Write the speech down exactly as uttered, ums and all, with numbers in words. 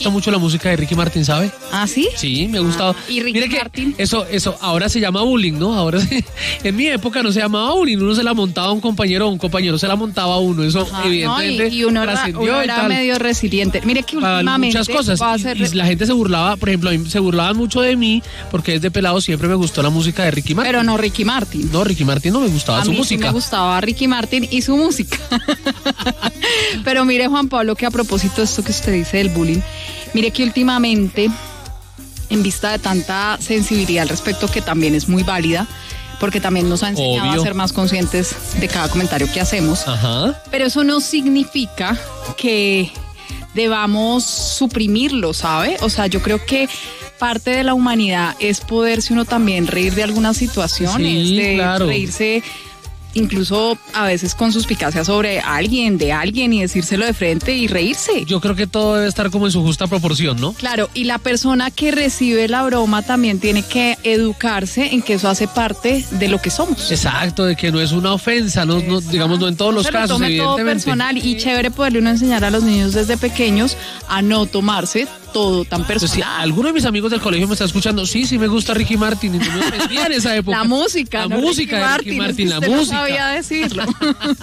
gusta mucho la música de Ricky Martin, ¿sabe? ¿Ah, sí? Sí, me ha gustado. ¿Y Ricky Mire que Martin? Eso, eso, ahora se llama bullying, ¿no? Ahora sí. En mi época no se llamaba bullying, uno se la montaba a un compañero o un compañero se la montaba a uno. Eso, Ajá, evidentemente, no, y, y uno era, trascendió uno y era tal. medio resiliente. Mire que Para últimamente muchas cosas. va a Y, ser- y la gente se burlaba, por ejemplo, a mí se burlaban mucho de mí porque desde pelado siempre me gustó la música de Ricky Martin. pero no Ricky Martin. No, Ricky Martin no me gustaba A su mí sí música. me gustaba Ricky Martin y su música. Pero mire, Juan Pablo, que a propósito de esto que usted dice del bullying, mire que últimamente, en vista de tanta sensibilidad al respecto, que también es muy válida, porque también nos ha enseñado Obvio. a ser más conscientes de cada comentario que hacemos, Ajá. pero eso no significa que debamos suprimirlo, ¿sabe? O sea, yo creo que parte de la humanidad es poderse uno también reír de algunas situaciones, Sí, de claro. reírse incluso a veces con suspicacia sobre alguien, de alguien y decírselo de frente y reírse. Yo creo que todo debe estar como en su justa proporción, ¿no? Claro, y la persona que recibe la broma también tiene que educarse en que eso hace parte de lo que somos. Exacto, de que no es una ofensa, no, no, digamos, no en todos No los se lo casos, tome todo evidentemente. personal y chévere poderle uno enseñar a los niños desde pequeños a no tomarse todo tan Pues si personal. alguno de mis amigos del colegio me está escuchando, sí, sí me gusta Ricky Martin, y no me ofendía en esa época. La música, La no música Ricky de Ricky Martin, Martin, es la que usted música. No sabía decirlo.